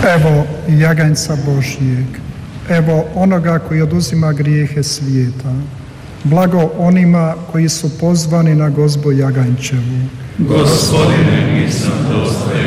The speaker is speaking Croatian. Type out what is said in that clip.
Evo jaganjca Božjeg, evo onoga koji oduzima grijehe svijeta. Blago onima koji su pozvani na gozbu jaganjčevu. Gospodine, nisam dostojan